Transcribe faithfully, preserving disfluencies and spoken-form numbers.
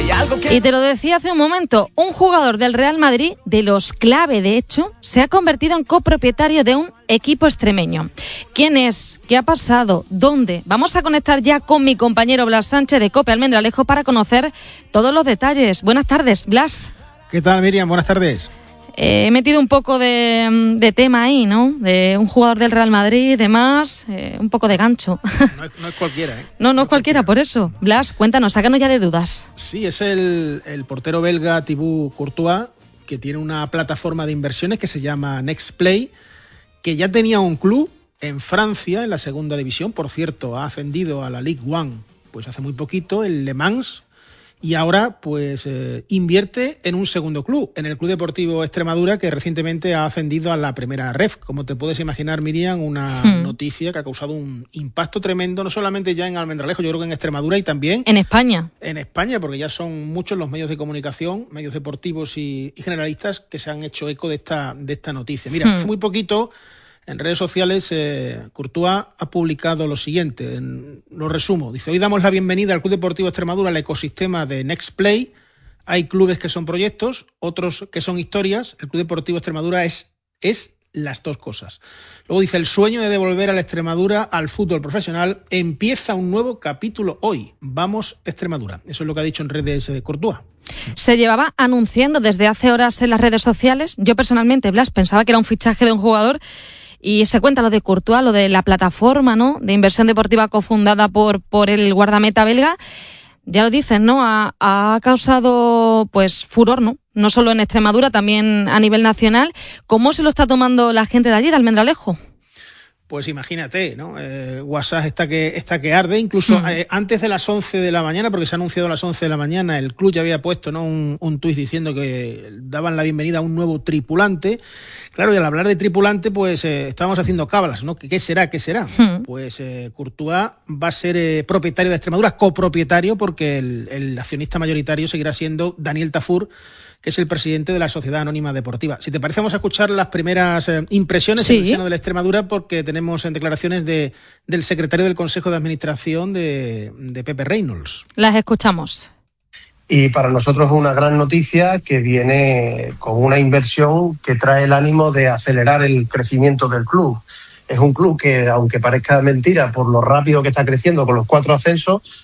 Y te lo decía hace un momento, un jugador del Real Madrid, de los clave de hecho, se ha convertido en copropietario de un equipo extremeño. ¿Quién es? ¿Qué ha pasado? ¿Dónde? Vamos a conectar ya con mi compañero Blas Sánchez de COPE Almendralejo para conocer todos los detalles. Buenas tardes, Blas. ¿Qué tal, Miriam? Buenas tardes. Eh, he metido un poco de, de tema ahí, ¿no? De un jugador del Real Madrid y demás, eh, un poco de gancho. No es, no es cualquiera, ¿eh? No, no, no es cualquiera, cualquiera, por eso. Blas, cuéntanos, sácanos ya de dudas. Sí, es el, el portero belga Thibaut Courtois, que tiene una plataforma de inversiones que se llama Nextplay, que ya tenía un club en Francia, en la segunda división. Por cierto, ha ascendido a la Ligue uno pues hace muy poquito, el Le Mans, y ahora pues eh, invierte en un segundo club, en el Club Deportivo Extremadura, que recientemente ha ascendido a la primera ref. Como te puedes imaginar, Miriam, una hmm. noticia que ha causado un impacto tremendo, no solamente ya en Almendralejo, yo creo que en Extremadura y también en España. En España, porque ya son muchos los medios de comunicación, medios deportivos y, y generalistas que se han hecho eco de esta, de esta noticia. Mira, hmm. hace muy poquito en redes sociales eh, Courtois ha publicado lo siguiente, en, lo resumo. Dice: hoy damos la bienvenida al Club Deportivo Extremadura al ecosistema de Nextplay. Hay clubes que son proyectos, otros que son historias. El Club Deportivo Extremadura es, es las dos cosas. Luego dice: el sueño de devolver a la Extremadura al fútbol profesional empieza un nuevo capítulo hoy. Vamos, Extremadura. Eso es lo que ha dicho en redes eh, Courtois. Se llevaba anunciando desde hace horas en las redes sociales. Yo personalmente, Blas, pensaba que era un fichaje de un jugador. Y se cuenta lo de Courtois, lo de la plataforma, ¿no?, de inversión deportiva cofundada por, por el guardameta belga. Ya lo dicen, ¿no? Ha, ha causado, pues, furor, ¿no? No solo en Extremadura, también a nivel nacional. ¿Cómo se lo está tomando la gente de allí, de Almendralejo? Pues imagínate, ¿no? Eh, WhatsApp está que, está que arde. Incluso hmm. eh, antes de las once de la mañana, porque se ha anunciado a las once de la mañana, el club ya había puesto, ¿no?, un, un tuit diciendo que daban la bienvenida a un nuevo tripulante. Claro, y al hablar de tripulante, pues eh, estábamos haciendo cábalas, ¿no? ¿Qué será? ¿Qué será? Hmm. Pues eh, Courtois va a ser eh, propietario de Extremadura, copropietario, porque el, el accionista mayoritario seguirá siendo Daniel Tafur, que es el presidente de la Sociedad Anónima Deportiva. Si te parece, vamos a escuchar las primeras eh, impresiones sí. en el seno de la Extremadura, porque tenemos en declaraciones de, del secretario del Consejo de Administración de, de Pepe Reynolds. Las escuchamos. Y para nosotros es una gran noticia que viene con una inversión que trae el ánimo de acelerar el crecimiento del club. Es un club que, aunque parezca mentira por lo rápido que está creciendo con los cuatro ascensos,